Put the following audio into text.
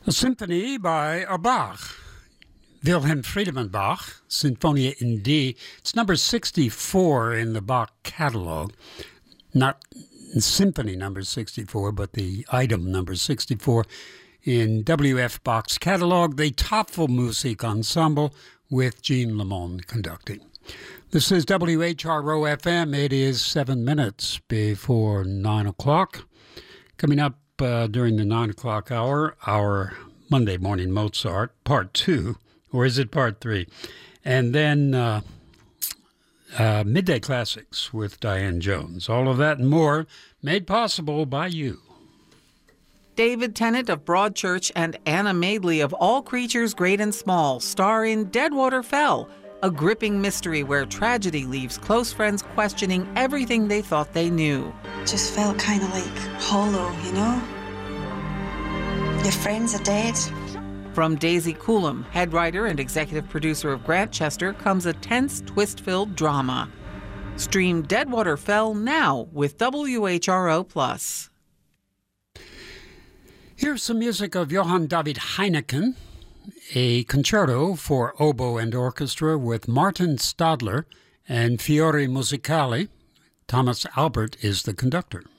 A symphony by Bach, Wilhelm Friedemann Bach, Sinfonia in D. It's number 64 in the Bach catalog. Not symphony number 64, but the item number 64 in W.F. Bach's catalog, the Tafelmusik Ensemble with Jean Lamond conducting. This is WHRO-FM. It is 7 minutes before 9 o'clock. Coming up during the 9 o'clock hour, our Monday Morning Mozart, Part 2, or is it Part 3? And then Midday Classics with Diane Jones. All of that and more made possible by you. David Tennant of Broadchurch and Anna Madeley of All Creatures Great and Small star in Deadwater Fell, a gripping mystery where tragedy leaves close friends questioning everything they thought they knew. Just felt kind of like hollow, you know? Your friends are dead. From Daisy Coulomb, head writer and executive producer of Grantchester, comes a tense, twist-filled drama. Stream Deadwater Fell now with WHRO+. Here's some music of Johann David Heineken, a concerto for oboe and orchestra with Martin Stadler and Fiori Musicali. Thomas Albert is the conductor.